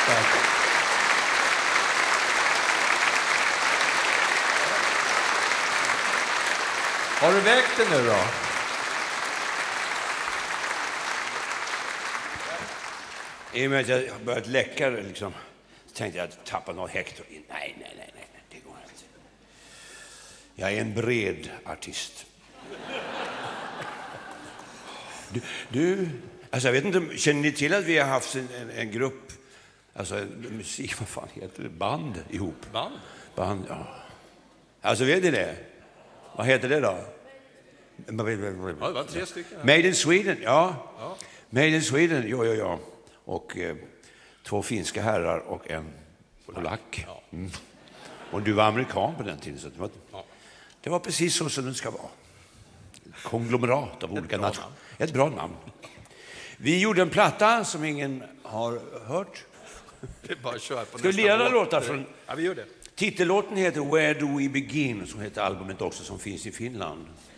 Tack. Har du vägt den nu då? I och med att jag börjat läcka liksom, så tänkte jag att tappa något hektar. Nej, det går inte. Jag är en bred artist. Du, alltså jag vet inte, känner ni till att vi har haft en grupp, alltså musik, vad fan heter det, band ihop? Band, ja. Alltså vet ni det? Vad heter det då? Ja, det var 3 stycken. Made in Sweden, ja. Made in Sweden, ja. Och 2 finska herrar och en polack. Mm. Och du var amerikan på den tiden. Så det var precis så som det ska vara. Konglomerat av olika nationer. Ett bra namn. Vi gjorde en platta som ingen har hört. Det är bara att köra på. Ska vi lira några låtar från... Ja, vi gör det. Titellåten heter Where Do We Begin, som heter albumet också, som finns i Finland.